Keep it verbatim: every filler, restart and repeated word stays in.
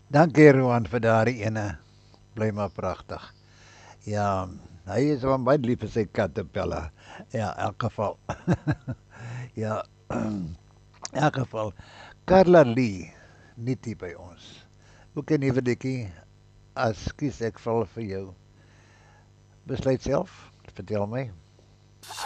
Dankie Roan vir daardie ene. Bly maar pragtig. Ja, hy is wel baie lief vir sy kattepelle. Ja, in elk geval. Ja, in elk geval. Carla Lee, nie hier by ons. Hoe kan jy vir Dikkie? As kies ek val vir jou. Besluit self. Vertel my.